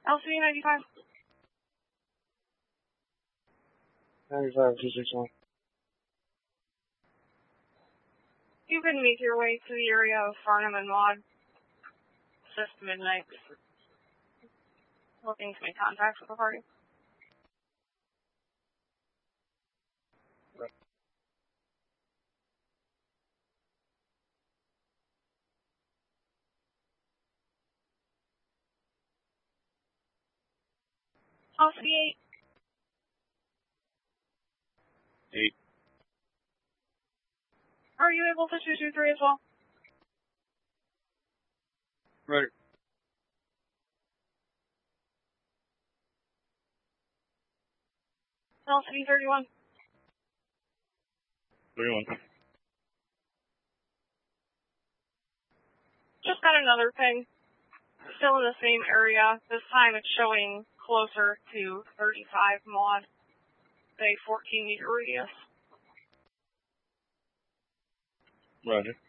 LCD 95. 95, 261. You can make your way to the area of Farnham and Maud. It's just midnight. Looking to make contact with the party. LCD 8. 8. Are you able to 223 as well? Right. LCD 31. 31. Just got another ping. Still in the same area. This time it's showing closer to 35 Maud. A 14-meter radius. Roger.